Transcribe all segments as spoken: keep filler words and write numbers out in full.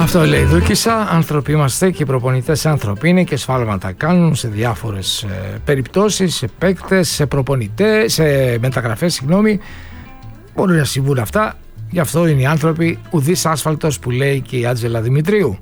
Αυτό λέει η Δούκισσα. Άνθρωποι είμαστε και οι προπονητές άνθρωποι είναι και σφάλματα κάνουν σε διάφορες ε, περιπτώσεις, σε παίκτες, σε προπονητές, σε μεταγραφές, συγγνώμη. Μπορεί να συμβούν αυτά. Γι' αυτό είναι οι άνθρωποι ουδής άσφαλτος που λέει και η Άντζελα Δημητρίου.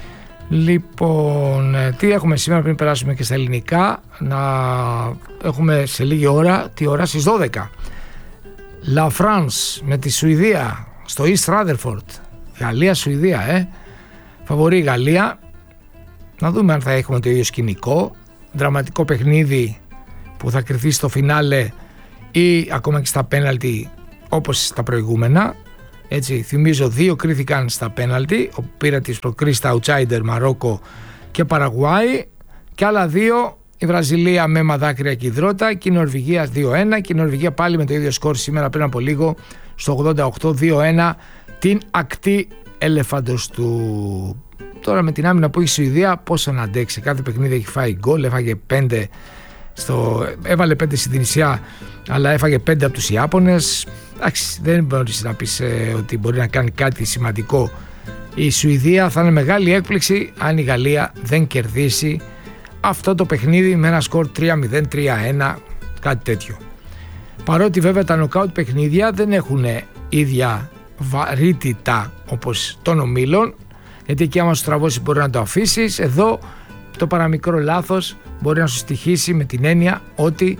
Λοιπόν, τι έχουμε σήμερα πριν περάσουμε και στα ελληνικά? Να έχουμε σε λίγη ώρα, τι ώρα? Στις δώδεκα. La France με τη Σουηδία στο East Rutherford. Γαλλία-Σουηδία, ε. Φαβορεί η Γαλλία. Να δούμε αν θα έχουμε το ίδιο σκηνικό. Δραματικό παιχνίδι που θα κριθεί στο φινάλε ή ακόμα και στα πέναλτι όπως τα προηγούμενα. Έτσι, θυμίζω, δύο κρίθηκαν στα πέναλτι, όπου πήρα τις προκρίσεις τα outsider Μαρόκο και Παραγουάη, και άλλα δύο η Βραζιλία με μαδάκρυα και υδρότα και η Νορβηγία δύο ένα, και η Νορβηγία πάλι με το ίδιο σκορ σήμερα πριν από λίγο στο ογδόντα οκτώ δύο ένα την ακτή ελεφάντος του. Τώρα με την άμυνα που έχει η Σουηδία πόσο να αντέξει? Κάθε παιχνίδι έχει φάει γκολ, έφαγε πέντε στο... έβαλε πέντε στην Τινησία αλλά έφαγε πέντε από τους Ιάπωνες. Εντάξει, δεν μπορείς να πεις ε, ότι μπορεί να κάνει κάτι σημαντικό η Σουηδία. Θα είναι μεγάλη έκπληξη αν η Γαλλία δεν κερδίσει αυτό το παιχνίδι με ένα σκορ τρία μηδέν τρία ένα, κάτι τέτοιο. Παρότι βέβαια τα νοκάουτ παιχνίδια δεν έχουν ίδια βαρύτητα όπως των ομίλων, γιατί εκεί άμα σου τραβώσει μπορεί να το αφήσεις. Εδώ το παραμικρό λάθος μπορεί να σου στοιχήσει με την έννοια ότι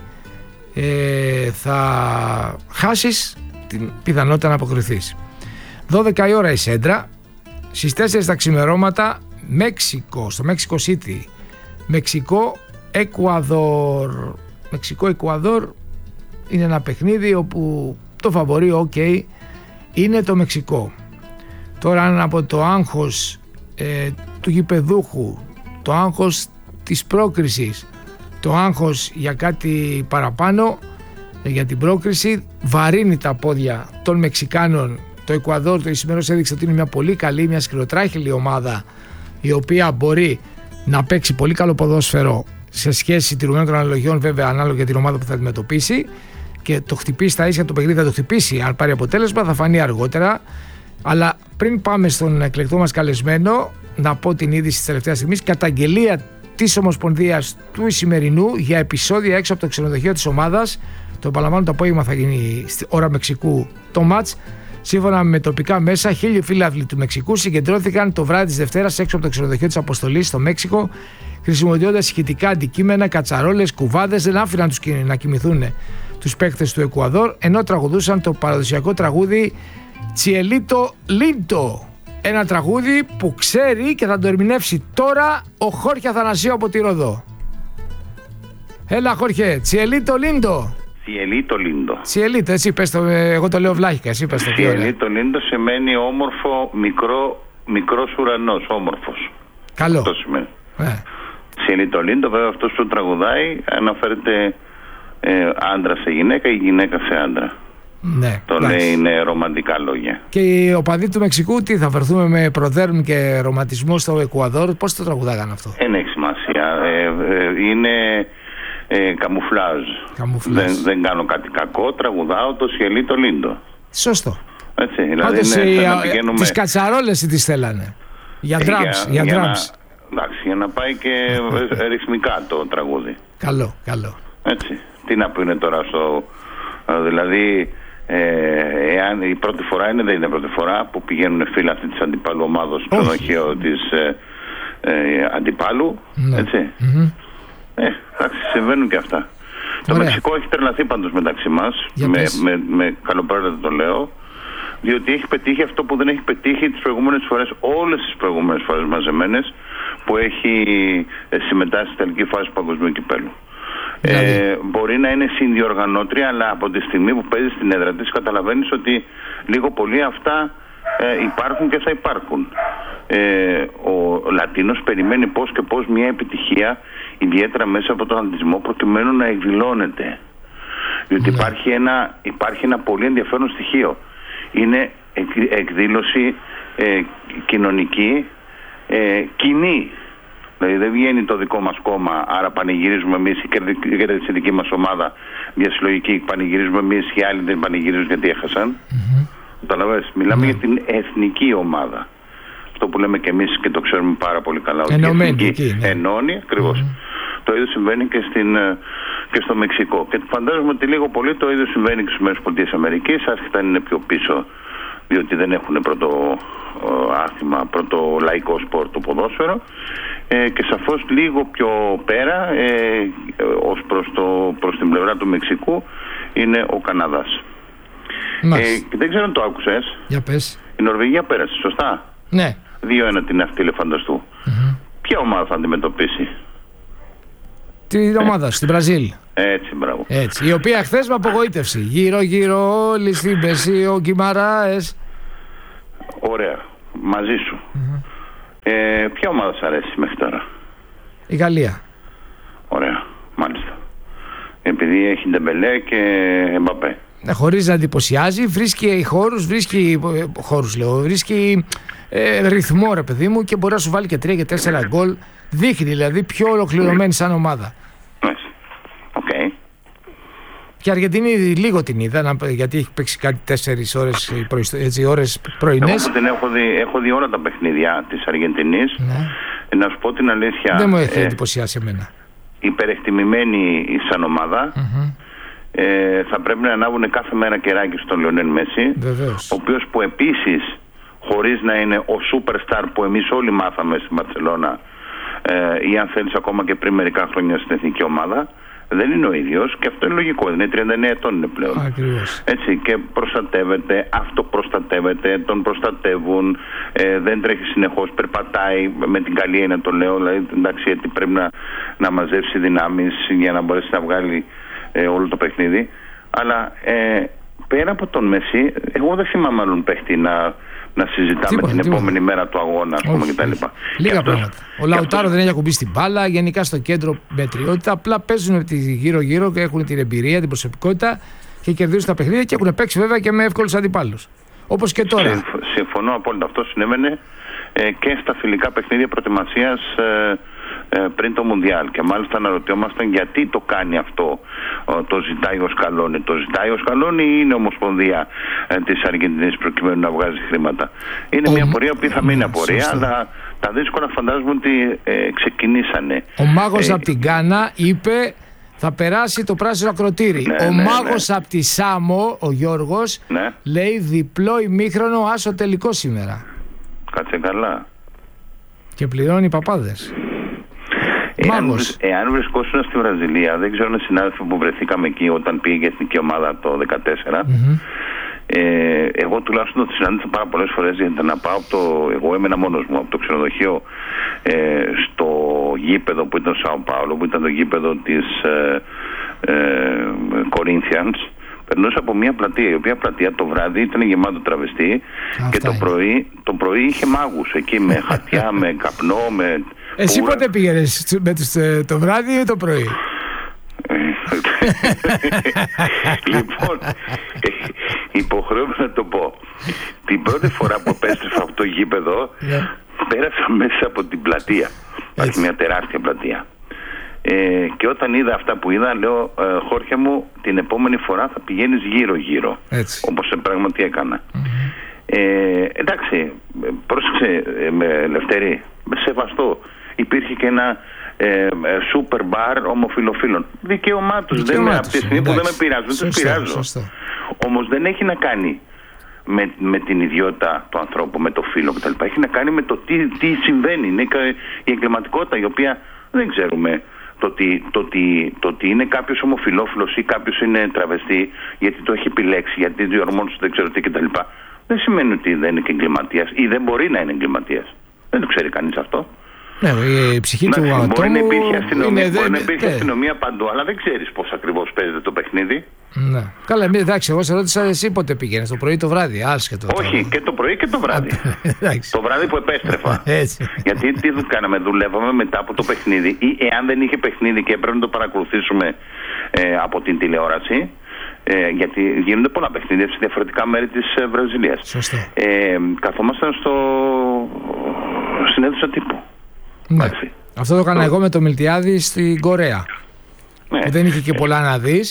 ε, θα χάσεις την πιθανότητα να αποκριθείς. δώδεκα η ώρα η σέντρα. Στις τέσσερις τα ξημερώματα Μέξικο, στο Μέξικο City. Μεξικό Εκουαδόρ. Μεξικό Εκουαδόρ είναι ένα παιχνίδι όπου το φαβορί ok είναι το Μεξικό. Τώρα αν από το άγχος ε, του γηπεδούχου, το άγχος της πρόκρισης, το άγχος για κάτι παραπάνω, ε, για την πρόκριση, βαρύνει τα πόδια των Μεξικάνων. Το Εκουαδόρ το σημερινό έδειξε ότι είναι μια πολύ καλή, μια σκληροτράχηλη ομάδα, η οποία μπορεί να παίξει πολύ καλό ποδόσφαιρο σε σχέση τηρουμένων των αναλογιών, βέβαια ανάλογα για την ομάδα που θα αντιμετωπίσει, και το χτυπήσει στα ίσια το παιχνίδι, θα το χτυπήσει. Αν πάρει αποτέλεσμα θα φανεί αργότερα. Αλλά πριν πάμε στον εκλεκτό μας καλεσμένο, να πω την είδηση της τελευταίας στιγμής. Καταγγελία της Ομοσπονδίας του Ισημερινού για επεισόδια έξω από το ξενοδοχείο της ομάδας. Το επαναλαμβάνω, το απόγευμα θα γίνει στη ώρα Μεξικού το μάτς. Σύμφωνα με τοπικά μέσα, χίλιοι φίλαθλοι του Μεξικού συγκεντρώθηκαν το βράδυ της Δευτέρας έξω από το ξενοδοχείο της Αποστολής στο Μέξικο, χρησιμοποιώντας ηχητικά αντικείμενα, κατσαρόλες, κουβάδες. Δεν άφηναν τους να κοιμηθούν τους παίκτες του Εκουαδόρ, ενώ τραγουδούσαν το παραδοσιακό τραγούδι Τσιελίτο Λίντο. Ένα τραγούδι που ξέρει και θα το ερμηνεύσει τώρα ο Χόρχε Αθανασίου από τη Ροδό. Έλα Χόρχε, Τσιελίτο Λίντο. Τσιελίτο Λίντο. Τσιελίτο, εσύ πες το, εγώ το λέω βλάχικα, εσύ πες το. Τσιελίτο Λίντο σημαίνει όμορφο, μικρό, μικρός ουρανός, όμορφος. Καλό. Αυτό σημαίνει. Ε. Τσιελίτο Λίντο, βέβαια αυτός που τραγουδάει αναφέρεται ε, άντρα σε γυναίκα ή γυναίκα σε άντρα. Ναι, το εντάξει. Λέει είναι ρομαντικά λόγια. Και οι οπαδοί του Μεξικού, τι θα βρεθούμε με προδέρμ και ρομαντισμό στο Εκουαδόρ? Πώς το τραγουδάγαν αυτό? Δεν έχει σημασία. Ε, ε, είναι ε, καμουφλάζ. καμουφλάζ. Δεν, δεν κάνω κάτι κακό. Τραγουδάω το Τσιελίτο Λίντο. Σωστό. Έτσι, δηλαδή πάντως είναι, οι, να πηγαίνουμε... τις κατσαρόλες τις θέλανε. Για drums. Για, για, για, drums. Να, εντάξει, για να πάει και ρυθμικά το τραγούδι. Καλό, καλό. Έτσι. Τι να πούνε τώρα στο... Δηλαδή... Ε, εάν η πρώτη φορά είναι, δεν είναι πρώτη φορά που πηγαίνουν φίλαθλοι της αντιπάλου ομάδος στο ξενοδοχείο της ε, ε, αντιπάλου, ναι. Έτσι. Mm-hmm. Ε, εντάξει, συμβαίνουν και αυτά. Ωραία. Το Μεξικό έχει τρελαθεί πάντως μεταξύ μας, με, με, με καλοπρέπεια το λέω, διότι έχει πετύχει αυτό που δεν έχει πετύχει τις προηγούμενες φορές, όλες τις προηγούμενες φορές μαζεμένες που έχει συμμετάσχει στη τελική φάση του παγκοσμίου κυπέλλου. Δηλαδή. Ε, μπορεί να είναι συνδιοργανώτρια, αλλά από τη στιγμή που παίζει στην έδρα της καταλαβαίνεις ότι λίγο πολύ αυτά ε, υπάρχουν και θα υπάρχουν. Ε, ο Λατίνος περιμένει πώς και πώς μια επιτυχία, ιδιαίτερα μέσα από τον αθλητισμό, προκειμένου να εκδηλώνεται. Διότι ναι. υπάρχει, ένα, υπάρχει ένα πολύ ενδιαφέρον στοιχείο. Είναι εκ, εκδήλωση ε, κοινωνική, ε, κοινή. Δηλαδή δεν βγαίνει το δικό μας κόμμα, άρα πανηγυρίζουμε εμείς η κέρδιση δική μας ομάδα διασυλλογική, πανηγυρίζουμε εμείς και άλλοι δεν πανηγυρίζουν γιατί έχασαν. Mm-hmm. Καταλαβαίνεις, μιλάμε mm-hmm. για την εθνική ομάδα. Αυτό που λέμε και εμείς και το ξέρουμε πάρα πολύ καλά. Ενωμένη εκεί, ναι. Ενώνει ακριβώς. Mm-hmm. Το ίδιο συμβαίνει και, στην, και στο Μεξικό. Και φαντάζομαι ότι λίγο πολύ το ίδιο συμβαίνει και στις ΗΠΑ, άσχετα αν είναι πιο πίσω, διότι δεν έχουν πρώτο άθλημα, πρώτο λαϊκό σπορ το ποδόσφαιρο, ε, και σαφώς λίγο πιο πέρα, ε, ως προς, το, προς την πλευρά του Μεξικού, είναι ο Καναδάς. Ε, δεν ξέρω αν το άκουσες. Για πες. Η Νορβηγία πέρασε, σωστά? Ναι. δύο ένα την αυτή ελεφαντοστού. Mm-hmm. Ποια ομάδα θα αντιμετωπίσει? Την ομάδα, ε. στην Βραζίλ. Έτσι, μπράβο. Έτσι. Η οποία χθες με απογοήτευσε. Γύρω-γύρω όλοι στην Πέση, ο Γκιμαράες. Ωραία. Μαζί σου. Mm-hmm. Ε, ποια ομάδα σας αρέσει μέχρι τώρα? Η Γαλλία. Ωραία. Μάλιστα. Επειδή έχει Ντεμπελέ και Εμπαπέ. Χωρίς να εντυπωσιάζει, βρίσκει χώρους, βρίσκει χώρους λέω, βρίσκει ε, ρυθμό ρε παιδί μου και μπορεί να σου βάλει και τρία και τέσσερα γκολ. Δείχνει δηλαδή πιο ολοκληρωμένη σαν ομάδα. Μάλιστα. Οκ. Okay. Και η Αργεντινή λίγο την είδα, γιατί έχει παίξει κάτι τέσσερις ώρες, έτσι, ώρες πρωινές. Εγώ έχω δει, έχω δει όλα τα παιχνίδια της Αργεντινής. Ναι. Να σου πω την αλήθεια. Δεν μου έχει ε, εντυπωσιάσει εμένα. Υπερεκτιμημένη σαν ομάδα. Mm-hmm. Ε, θα πρέπει να ανάβουν κάθε μέρα κεράκι στον Λιονέλ Μέση. Βεβαίως. Ο οποίος που επίσης, χωρίς να είναι ο superstar που εμείς όλοι μάθαμε στην Μπαρσελόνα, ε, ή αν θέλεις ακόμα και πριν μερικά χρόνια στην εθνική ομάδα, δεν είναι ο ίδιος, και αυτό είναι λογικό. Είναι τριάντα εννέα ετών είναι πλέον. Ακριβώς. Έτσι, και προστατεύεται, αυτοπροστατεύεται, τον προστατεύουν, ε, δεν τρέχει συνεχώς, περπατάει με την καλή έννοια το λέω. Δηλαδή, εντάξει, γιατί πρέπει να, να μαζέψει δυνάμεις για να μπορέσει να βγάλει ε, όλο το παιχνίδι. Αλλά ε, πέρα από τον Μέση, εγώ δεν θυμάμαι άλλον παίχτη να. να συζητάμε τίποτα, την τίποτα. επόμενη μέρα του αγώνα, ας πούμε, κτλ. Λίγα πράγματα. Ο Λαουτάρο δεν έχει ακουμπήσει την μπάλα, γενικά στο κέντρο μετριότητα. Απλά παίζουν γύρω-γύρω και έχουν την εμπειρία, την προσωπικότητα και κερδίζουν τα παιχνίδια και έχουν παίξει βέβαια και με εύκολους αντιπάλους. Όπως και τώρα. Συμφωνώ απόλυτα. Αυτό συνέβαινε ε, και στα φιλικά παιχνίδια προετοιμασίας ε, ε, πριν το Μουντιάλ. Και μάλιστα αναρωτιόμασταν γιατί το κάνει αυτό. Το ζητάει ο Σκαλόνι. Το ζητάει ο Σκαλόνι ή είναι ομοσπονδία ε, της Αργεντινής προκειμένου να βγάζει χρήματα? Είναι ο... μια πορεία που θα μείνει απορία, σωστό. Αλλά τα δύσκολα φαντάζομαι ότι ε, ξεκινήσανε. Ο μάγος ε, από την Γκάνα είπε θα περάσει το πράσινο ακροτήρι. Ναι, ο ναι, μάγος ναι. από τη Σάμο, ο Γιώργος, ναι. λέει διπλό ημίχρονο άσο τελικό σήμερα. Κάτσε καλά. Και πληρώνει οι παπάδες. Εάν, εάν βρισκόσουν στη Βραζιλία, δεν ξέρω αν συνάδελφοι που βρεθήκαμε εκεί όταν πήγε η εθνική ομάδα το δύο χιλιάδες δεκατέσσερα, mm-hmm. ε, εγώ τουλάχιστον το συνάντησα πάρα πολλές φορές γιατί να πάω από το, εγώ έμενα μόνος μου από το ξενοδοχείο ε, στο γήπεδο που ήταν στο Σάο Πάολο, που ήταν το γήπεδο της ε, ε, Corinthians. Περνούσα από μια πλατεία, η οποία πλατεία το βράδυ ήταν γεμάτο τραβεστή και το πρωί, το πρωί είχε μάγους εκεί με χαρτιά, με καπνό, με... Εσύ πούρα. Πότε πήγαινες, με τους, το βράδυ ή το πρωί? Λοιπόν, υποχρεώμαι να το πω. Την πρώτη φορά που επέστρεφα από το γήπεδο, πέρασα μέσα από την πλατεία. Υπάρχει μια τεράστια πλατεία. Ε, και όταν είδα αυτά που είδα, λέω, ε, Χόρχε μου, την επόμενη φορά θα πηγαίνεις γύρω-γύρω. Όπως σε πράγματι έκανα. Mm-hmm. Ε, εντάξει, πρόσεξε ε, με Λευτέρη, με σεβαστό. Υπήρχε και ένα ε, σούπερ μπαρ ομοφιλοφίλων. Δικαίωμά τους. Δεν είναι από τη στιγμή που δεν με πειράζουν. Δεν τους πειράζω. Όμως δεν έχει να κάνει με, με την ιδιότητα του ανθρώπου, με το φύλο κτλ. Έχει να κάνει με το τι, τι συμβαίνει. Είναι η εγκληματικότητα, η οποία δεν ξέρουμε. Το ότι, το, ότι, το ότι είναι κάποιος ομοφυλόφιλος ή κάποιος είναι τραβεστή γιατί το έχει επιλέξει, γιατί δύο ορμόνες δεν ξέρω τι κτλ. Δεν σημαίνει ότι δεν είναι και εγκληματίας ή δεν μπορεί να είναι εγκληματίας. Δεν το ξέρει κανείς αυτό. Ναι, η ψυχή του ατόμου μπορεί να υπήρχε αστυνομία, είναι, μπορεί να υπήρχε αστυνομία παντού, αλλά δεν ξέρεις πώς ακριβώς παίζεται το παιχνίδι. Ναι. Καλά, εντάξει, εγώ σε ρώτησα εσύ πότε πήγαινες, το πρωί ή το βράδυ? Άσχετο. Όχι, το... και το πρωί και το βράδυ. Το βράδυ που επέστρεφα. Γιατί τι κάναμε, δουλεύαμε μετά από το παιχνίδι, ή εάν δεν είχε παιχνίδι και έπρεπε να το παρακολουθήσουμε ε, από την τηλεόραση. Ε, γιατί γίνονται πολλά παιχνίδια σε διαφορετικά μέρη της ε, Βραζιλίας. Σωστό. Ε, καθόμασταν στο στην αίθουσα τύπου. Ναι. Αυτό το έκανα το... εγώ με το Μιλτιάδη στην Κορέα. Ναι. Που δεν είχε και πολλά να δεις.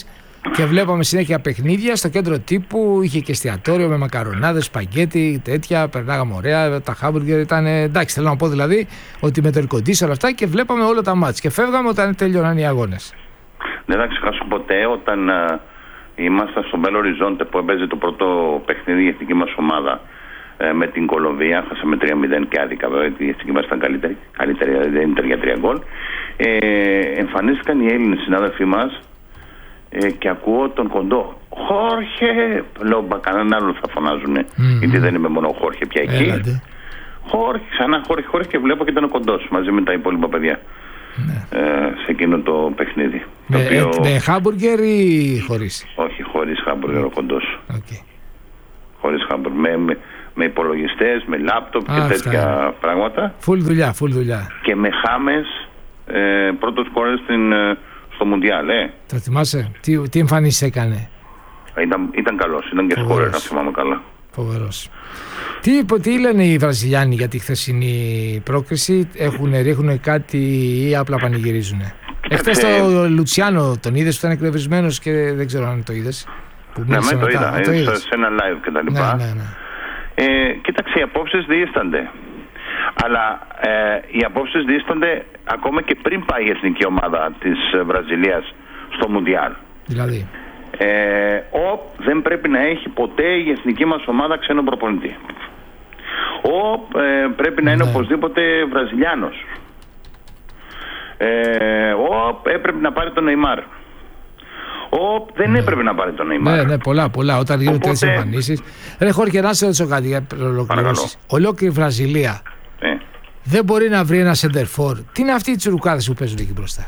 Και βλέπαμε συνέχεια παιχνίδια στο κέντρο τύπου. Είχε και εστιατόριο με μακαρονάδες, σπαγκέτι, τέτοια. Περνάγαμε ωραία. Τα χάμπουργκερ ήταν. Εντάξει, θέλω να πω δηλαδή ότι με το ερκοντήσιο όλα αυτά και βλέπαμε όλα τα μάτς. Και φεύγαμε όταν τελειώναν οι αγώνες. Δεν θα ξεχάσω ποτέ όταν uh, ήμασταν στο Μπέλο Οριζόντε που έπαιζε το πρώτο παιχνίδι η εθνική μας ομάδα uh, με την Κολομβία. Χάσαμε τρία μηδέν και άδικα, βέβαια. Η εθνική μας ήταν καλύτερη. Καλύτερη, δεν ήταν για τρία γκολ. Ε, εμφανίστηκαν οι Έλληνες συνάδελφοί μας. Ε, και ακούω τον κοντό Χόρχε, λέω κανέναν άλλο θα φωνάζουνε, mm-hmm. γιατί δεν είμαι μόνο ο Χόρχε πια εκεί. Έλατε. Χόρχε, ξανά Χόρχε, Χόρχε και βλέπω και ήταν ο κοντός μαζί με τα υπόλοιπα παιδιά mm-hmm. ε, σε εκείνο το παιχνίδι. Με, το οποίο... με χάμπουργκερ ή χωρίς? Όχι, χωρίς χάμπουργκερ mm-hmm. ο κοντός. Okay. Χωρίς χάμπουργκερ, με, με, με υπολογιστές, με λάπτοπ και τέτοια αυτά. πράγματα. Φουλ δουλειά, φουλ δουλειά. Και με Χάμες ε, πρώτος σκόρερ στην... στο Μουντιάλ, ε. Το θυμάσαι, τι, τι εμφανίσεις έκανε? Ήταν, ήταν καλός, ήταν και σκόρερ, να θυμάμαι καλά. Φοβερός. Τι, τι λένε οι Βραζιλιάνοι για τη χθεσινή πρόκριση, έχουν, ρίχνουν κάτι ή απλά πανηγυρίζουν? Εχθές το Λουτσιάνο τον είδες που ήταν εκνευρισμένος και δεν ξέρω αν το είδες? Ναι, με το είδα, το είδα σε ένα live και τα λοιπά. Ναι, ναι, ναι. Ε, κοίταξε, οι απόψεις διήστανται. Αλλά ε, οι απόψεις δίστανται ακόμα και πριν πάει η εθνική ομάδα της Βραζιλίας στο Μουντιάλ. Δηλαδή. Ε, ο, δεν πρέπει να έχει ποτέ η εθνική μας ομάδα ξένο προπονητή. Ο, ε, πρέπει να είναι ναι. οπωσδήποτε Βραζιλιάνος. Ε, ο, έπρεπε να πάρει τον Νεϊμάρ. Ο, δεν ναι. έπρεπε να πάρει τον Νεϊμάρ. Ναι, ναι, πολλά, πολλά. Όταν γίνονται Οπότε... τέτοιες εμφανίσεις. Ρε Χόρκε, να σε ρωτήσω κάτι για να ολοκληρώσεις. Ολόκληρη Βραζιλία ε. δεν μπορεί να βρει ένα σεντερφόρ. Τι είναι αυτοί οι τσουρουκάδες που παίζουν εκεί μπροστά?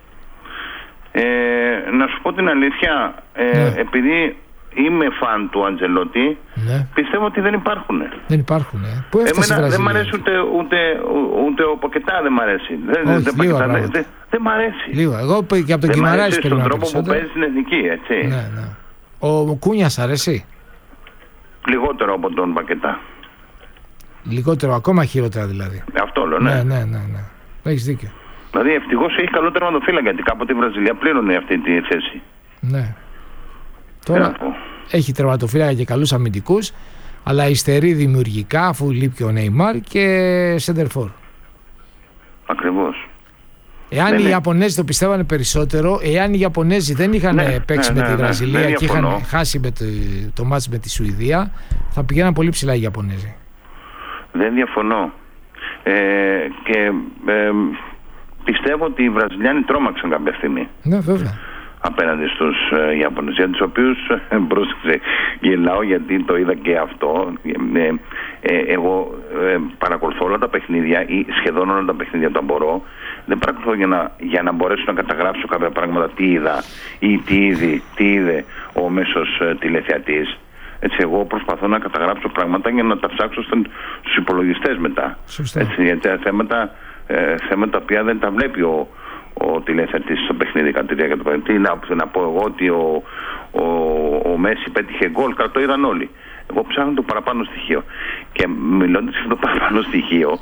Ε, να σου πω την αλήθεια, ε, ναι. επειδή είμαι φαν του Αντζελότη, ναι. πιστεύω ότι δεν υπάρχουν. Δεν υπάρχουν, ε. Πού έφτασε η Βραζιλία? Δεν μ' αρέσει ούτε, ούτε, ούτε ο Ποκετά, δεν μ' αρέσει. Δεν, Όχι, δεν, λίγο, δεν, δεν, δεν μ' αρέσει. Λίγο. Εγώ και από τον Κιμαράης περιμένω. Στον τρόπο που παίζει στην εθνική, έτσι. Ναι, ναι. Ο Κούνιας αρέσει? Λιγότερο από τον Πακετά. Λιγότερο, ακόμα χειρότερα δηλαδή. Αυτό λέω, ναι. Ναι, ναι, ναι, ναι. Έχεις δίκιο. Δηλαδή ευτυχώς έχει καλό τερματοφύλακα, γιατί κάποτε η Βραζιλία πλήρωνε αυτή τη θέση. Ναι. Τώρα έχει τερματοφύλακα και καλούς αμυντικούς, αλλά υστερεί δημιουργικά αφού λείπει ο Νεϊμάρ και σεντερφόρ. Ακριβώς. Εάν δεν οι είναι... Ιαπωνέζοι το πιστεύανε περισσότερο, εάν οι Ιαπωνέζοι δεν είχαν ναι, παίξει ναι, με ναι, τη Βραζιλία ναι, ναι, και είχαν χάσει με το, το μάτς με τη Σουηδία, θα πηγαίναν πολύ ψηλά οι Ιαπωνέζοι. Δεν διαφωνώ. Ε, και ε, πιστεύω ότι οι Βραζιλιάνοι τρόμαξαν κάποια στιγμή. Ναι, βέβαια. Απέναντι στους ε, Ιαπωνέζους, για τους οποίους ε, πρόσεξε, γελάω γιατί το είδα και αυτό. Ε, ε, εγώ ε, παρακολουθώ όλα τα παιχνίδια ή σχεδόν όλα τα παιχνίδια όταν μπορώ. Δεν παρακολουθώ για να, για να μπορέσω να καταγράψω κάποια πράγματα, τι είδα ή τι είδε, τι είδε ο μέσος ε, τηλεθεατής. Έτσι, εγώ προσπαθώ να καταγράψω πράγματα για να τα ψάξω στους υπολογιστές μετά. Έτσι, γιατί θέματα, ε, θέματα που δεν τα βλέπει ο, ο τηλεθεατής στο παιχνίδι κατά τη διάρκεια του παιχνίδι. Να, να πω εγώ ότι ο, ο, ο Μέση πέτυχε γκολ, κατά το είδαν όλοι. Εγώ ψάχνω το παραπάνω στοιχείο. Και μιλώντας για το παραπάνω στοιχείο,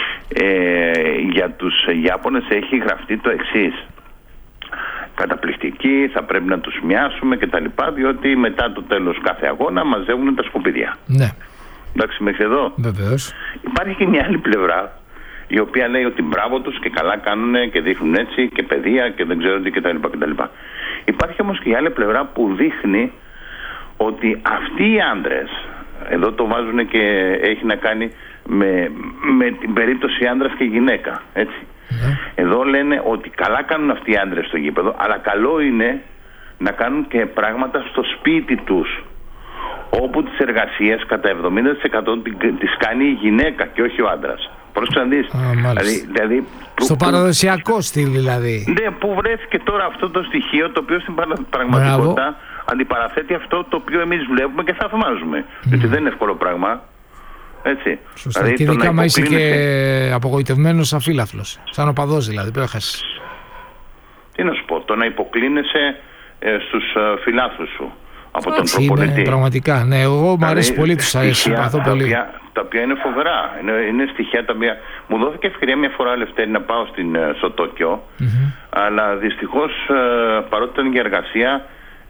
ε, για τους Ιάπωνες έχει γραφτεί το εξής. Καταπληκτικοί, θα πρέπει να τους μοιάσουμε και τα λοιπά, διότι μετά το τέλος κάθε αγώνα μαζεύουν τα σκουπίδια. Ναι. Εντάξει, μέχρι εδώ. Βεβαίως. Υπάρχει και μια άλλη πλευρά, η οποία λέει ότι μπράβο τους και καλά κάνουν και δείχνουν έτσι και παιδεία και δεν ξέρω τι κτλ. Υπάρχει όμως και η άλλη πλευρά που δείχνει ότι αυτοί οι άντρες, εδώ το βάζουν και έχει να κάνει με, με την περίπτωση άντρας και γυναίκα, έτσι. Yeah. Εδώ λένε ότι καλά κάνουν αυτοί οι άντρες στο γήπεδο, αλλά καλό είναι να κάνουν και πράγματα στο σπίτι τους, όπου τις εργασίες κατά εβδομήντα τοις εκατό τις κάνει η γυναίκα και όχι ο άντρας. Πρόσεξε να δεις. Ah, δηλαδή, δηλαδή, στο που, παραδοσιακό στυλ δηλαδή. Ναι, που βρέθηκε τώρα αυτό το στοιχείο, το οποίο στην πραγματικότητα Μπράβο. αντιπαραθέτει αυτό το οποίο εμείς βλέπουμε και θαυμάζουμε. Mm. Γιατί δεν είναι εύκολο πράγμα. Έτσι. Σωστά. Δηλαδή, και ειδικά μα είσαι και απογοητευμένος αφύλαφλος. Σαν οπαδός δηλαδή, που έχασες. Τι να σου πω, το να υποκλίνεσαι ε, στους ε, φιλάθλους σου από Άξι, τον προπονητή. Είναι, πραγματικά, ναι, εγώ μου δηλαδή, αρέσει πολύ, τους συμπαθώ πολύ. Τα οποία, τα οποία είναι φοβερά. Είναι, είναι στοιχεία τα οποία. Μου δόθηκε ευκαιρία μια φορά, Λευτέρη, να πάω στην, στο Τόκιο, mm-hmm. αλλά δυστυχώς ε, παρότι ήταν για εργασία,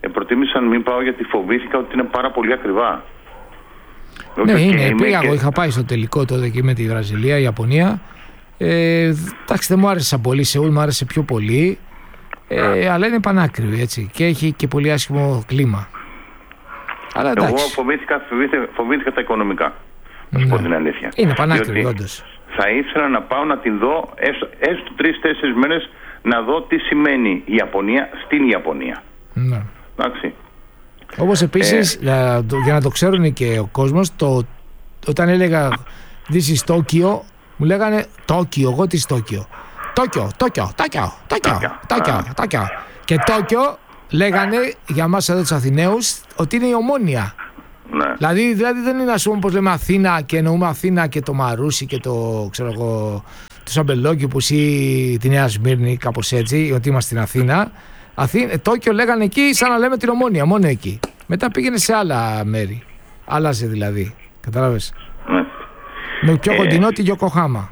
ε, προτίμησα να μην πάω γιατί φοβήθηκα ότι είναι πάρα πολύ ακριβά. Ναι, και είναι. Πήγα, και... εγώ είχα πάει στο τελικό τότε και με τη Βραζιλία, η Ιαπωνία. Ε, εντάξει, δεν μου άρεσε σαν πολύ. Σεούλ μου άρεσε πιο πολύ. Ε, αλλά είναι πανάκριβη, έτσι. Και έχει και πολύ άσχημο κλίμα. Αλλά εντάξει. Εγώ φοβήθηκα, φοβήθηκα, φοβήθηκα τα οικονομικά. Να σου Ναι. πω την αλήθεια. Είναι πανάκριβη, όντως. Θα ήθελα να πάω να την δω έστω, έστω τρεις-τέσσερις μέρες να δω τι σημαίνει η Ιαπωνία στην Ιαπωνία. Ναι. Εντάξει. Όπως επίσης, Ε, για, το- για να το ξέρουν και ο κόσμος, το, όταν έλεγα This is Tokyo, μου λέγανε Τόκιο, εγώ τι Τόκιο. Τόκιο, Τόκιο, Τόκιο, Τόκιο, Τόκιο, Τόκιο. Και Τόκιο λέγανε για μας εδώ τους Αθηναίους ότι είναι η Ομόνια. ναι. Δηλαδή, δηλαδή δεν είναι, ας πούμε, όπως λέμε Αθήνα και εννοούμε Αθήνα και το Μαρούσι και το, ξέρω εγώ, το Σαμπελόκηπους ή τη Νέα Σμύρνη, κάπως έτσι, ότι είμαστε στην Αθήνα. Αθή, Τόκιο λέγανε εκεί σαν να λέμε την Ομόνια, μόνο εκεί. Μετά πήγαινε σε άλλα μέρη. Άλλαζε δηλαδή. Κατάλαβες. ναι. Με πιο Ε, κοντινό τη Γιοκοχάμα.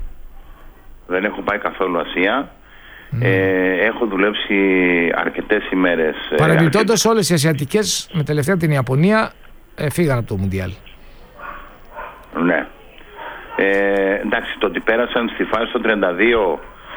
Δεν έχω πάει καθόλου Ασία. Ε, έχω δουλέψει αρκετές ημέρες. ε, Παρεμπιπτόντως, όλες οι Ασιατικές με τελευταία την Ιαπωνία ε, φύγαν από το Μουντιάλ. αρκε- Ναι. Ε, εντάξει, το ότι πέρασαν στη φάση των τριάντα δύο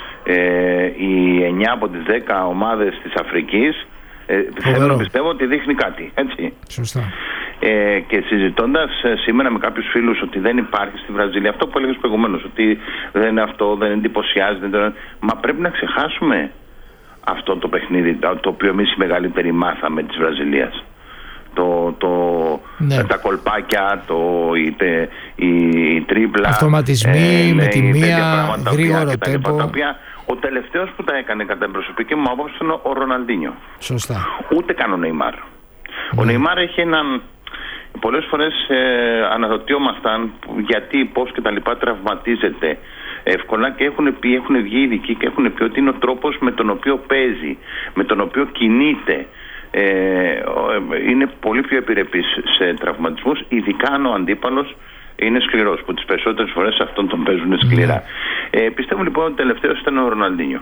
ε, οι εννιά από τις δέκα ομάδες της Αφρικής, ε, θέλω να πιστεύω ότι δείχνει κάτι, έτσι. Σωστά. Ε, και συζητώντας ε, σήμερα με κάποιους φίλους ότι δεν υπάρχει στη Βραζιλία, αυτό που έλεγες προηγουμένως, ότι δεν είναι αυτό, δεν εντυπωσιάζει, δεν είναι... Μα πρέπει να ξεχάσουμε αυτό το παιχνίδι, το οποίο εμείς οι μεγαλύτεροι μάθαμε της Βραζιλίας. Το, το, Ναι. Τα κολπάκια, το, η, τε, η, η τρίπλα, Αυτοματισμοί, με τη οι τέτοια μία, πράγματα, τα οποία- γρήγορο και τα λοιπά, τέμπο. τα οποία ο τελευταίος που τα έκανε κατά την προσωπική μου άποψη ήταν ο Ροναλντίνιο. Σωστά. Ούτε καν ο Νεϊμάρ. Ο Νεϊμάρ έχει έναν... Πολλές φορές ε, αναρωτιόμασταν γιατί, πώς και τα λοιπά τραυματίζεται εύκολα και έχουν, πει, έχουν βγει ειδικοί και έχουν πει ότι είναι ο τρόπος με τον οποίο παίζει, με τον οποίο κινείται. Ε, είναι πολύ πιο επιρρεπής σε τραυματισμούς, ειδικά αν ο αντίπαλος είναι σκληρός, που τις περισσότερες φορές αυτόν τον παίζουν σκληρά. Ε, πιστεύω λοιπόν ότι τελευταίος ήταν ο Ροναλντίνιο.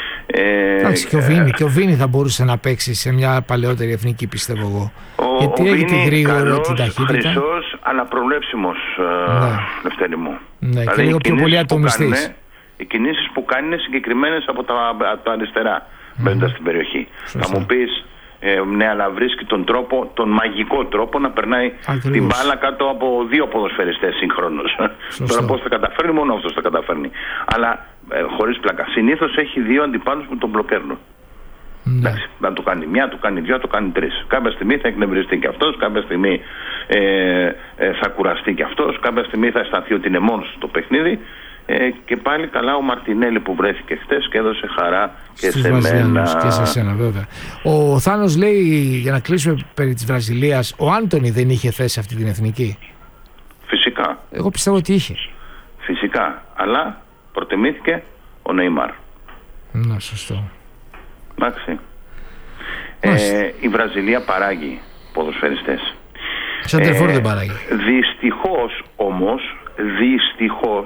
Ε, Εντάξει, και ο Βίνι, και ο Βίνι θα μπορούσε να παίξει σε μια παλαιότερη εθνική, πιστεύω εγώ. Ο, Γιατί ο έχει Βίνι τη γρήγορη καλός, την ταχύτητα. χρυσός, αλλά προβλέψιμος, Ναι. ε, Λευτέρη μου. Ναι, και οι λίγο πιο κινήσεις πολύ που ατομιστής. κάνουν, οι κινήσεις που κάνουν είναι συγκεκριμένες από τα, από τα αριστερά, μπαίνοντας στην περιοχή. Σωστά. Θα μου πεις, ε, ναι, αλλά βρίσκει τον τρόπο, τον μαγικό τρόπο να περνάει Ακριβώς. την μπάλα κάτω από δύο ποδοσφαιριστές συγχρόνως. Τώρα πώς θα καταφέρνει, μόνο αυτός θα καταφέρνει. Αλλά ε, χωρίς πλάκα. Συνήθως έχει δύο αντιπάλους που τον μπλοκέρνουν. Ναι. Εντάξει, να το κάνει μια, το κάνει δυο, το κάνει τρεις. Κάποια στιγμή θα εκνευριστεί και αυτός, κάποια στιγμή ε, ε, θα κουραστεί και αυτός, κάποια στιγμή θα αισθανθεί ότι είναι μόνος στο παιχνίδι. Ε, και πάλι καλά ο Μαρτινέλη που βρέθηκε χτες και έδωσε χαρά και Στους σε Βραζιλιάνους μένα. και σε σένα, βέβαια. Ο Θάνος λέει, για να κλείσουμε περί της Βραζιλίας, ο Άντονι δεν είχε θέση αυτή την εθνική. Φυσικά, Εγώ πιστεύω ότι είχε. φυσικά. Αλλά προτιμήθηκε ο Νεϊμάρ. Ναι, σωστό. Εντάξει. Μάλιστα. Ε, η Βραζιλία παράγει ποδοσφαιριστές. Σαν τερφόρ δεν παράγει. Δυστυχώς όμως, δυστυχώς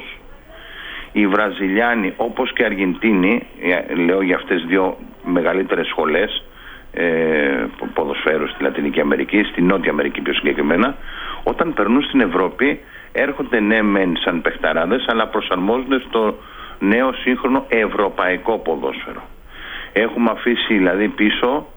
οι Βραζιλιάνοι όπως και οι Αργεντίνοι, λέω για αυτές τις δύο μεγαλύτερες σχολές ε, ποδοσφαίρου στη Λατινική Αμερική, στη Νότια Αμερική πιο συγκεκριμένα, όταν περνούν στην Ευρώπη έρχονται ναι μεν σαν παιχταράδες, αλλά προσαρμόζονται στο νέο σύγχρονο ευρωπαϊκό ποδόσφαιρο. Έχουμε αφήσει δηλαδή πίσω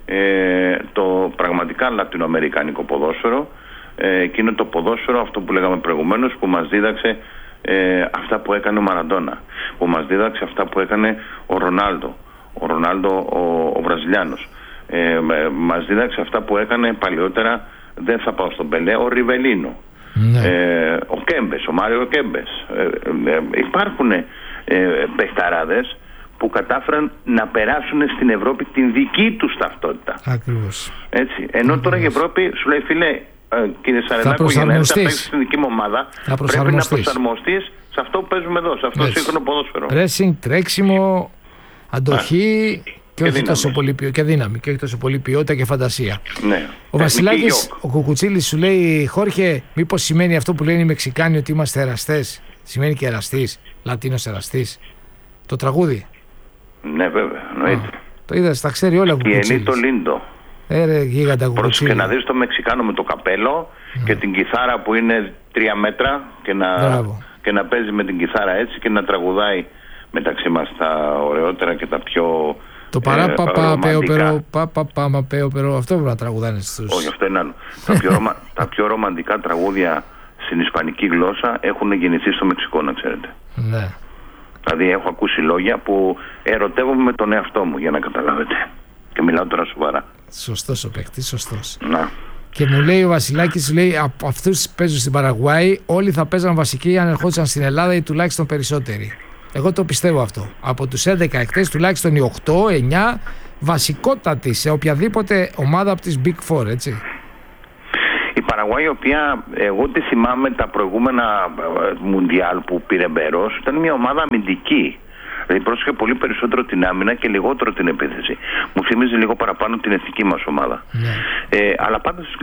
ε, το πραγματικά λατινοαμερικάνικο ποδόσφαιρο, ε, εκείνο το ποδόσφαιρο, αυτό που λέγαμε προηγουμένως, που μας δίδαξε ε, αυτά που έκανε ο Μαραντόνα, που μας δίδαξε αυτά που έκανε ο Ρονάλντο, ο Ρονάλντο ο, ο Βραζιλιάνος, ε, μας δίδαξε αυτά που έκανε παλιότερα, δεν θα πάω στον Πελέ, ο Ριβελίνο, Ναι. ε, ο Κέμπες, ο Μάριο Κέμπες. Ε, ε, ε, υπάρχουν ε, παιχταράδες που κατάφεραν να περάσουν στην Ευρώπη την δική τους ταυτότητα. Ακριβώς. Έτσι. Ενώ τώρα η Ευρώπη σου λέει, φίλε, ε, κύριε Σαρενάκο, για να έρθει να παίξει στην δική μου ομάδα, πρέπει να προσαρμοστείς σε αυτό που παίζουμε εδώ, σε αυτό το σύγχρονο ποδόσφαιρο. Pressing, τρέξιμο, αντοχή. Α, και, και όχι δύναμη. τόσο πολύ ποιότητα, και δύναμη, και όχι τόσο πολύ ποιότητα και φαντασία. Ναι. Ο Βασιλάκης, ο Κουκουτσίλης σου λέει, Χόρχε, μήπως σημαίνει αυτό που λένε οι Μεξικάνοι ότι είμαστε εραστές? Σημαίνει και εραστής, Λατίνος εραστής. Το τραγούδι. Ναι, βέβαια, εννοείται. Το είδα, τα ξέρει όλα ο Και η Κουκουτσίλης. Ελίτο Λίντο. Έρε γίγαντα κουκουτσίλη. Και να δεις το Μεξικάνο με το καπέλο mm. και την κιθάρα που είναι τρία μέτρα και να, και να παίζει με την κιθάρα έτσι και να τραγουδάει μεταξύ μας τα ωραιότερα και τα πιο το παράπαπα πέο περό, παπαπα πέο περό, αυτό πρέπει να τραγουδάνε στους... Όχι, αυτό είναι άλλο. τα, πιο ρωμα... τα πιο ρομαντικά τραγούδια στην ισπανική γλώσσα έχουν γεννηθεί στο Μεξικό, να ξέρετε. Ναι. Δηλαδή έχω ακούσει λόγια που ερωτεύομαι με τον εαυτό μου, για να καταλάβετε. Και μιλάω τώρα σοβαρά. Σωστός ο παίκτης, σωστός. Να. Και μου λέει ο Βασιλάκης, λέει, από αυτούς που παίζουν στην Παραγουάη, όλοι θα παίζαν βασικοί αν ερχόντουσαν στην Ελλάδα ή τουλάχιστον περισσότεροι. Εγώ το πιστεύω αυτό. Από τους έντεκα εχθές, τουλάχιστον οι οκτώ εννιά βασικότατοι σε οποιαδήποτε ομάδα από τις Big Four, έτσι. Η Παραγουάη, η οποία εγώ τη θυμάμαι τα προηγούμενα Μουντιάλ που πήρε μέρος, ήταν μια ομάδα αμυντική. Δηλαδή πρόσεχε πολύ περισσότερο την άμυνα και λιγότερο την επίθεση. Μου θυμίζει λίγο παραπάνω την εθνική μας ομάδα. Ναι. Ε, αλλά πάντως